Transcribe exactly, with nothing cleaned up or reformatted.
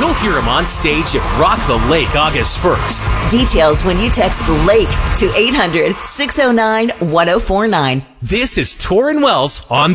You'll hear him on stage at Rock the Lake August first. Details when you text LAKE to eight hundred, six oh nine, one oh four nine. This is Torrin Wells on